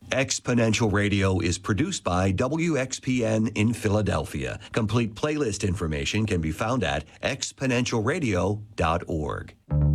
Exponential Radio is produced by WXPN in Philadelphia. Complete playlist information can be found at exponentialradio.org.